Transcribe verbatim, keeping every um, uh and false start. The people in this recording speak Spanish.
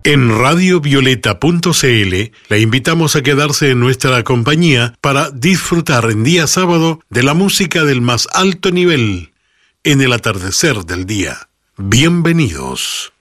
En radio violeta punto c l le invitamos a quedarse en nuestra compañía para disfrutar en día sábado de la música del más alto nivel en el atardecer del día. Bienvenidos.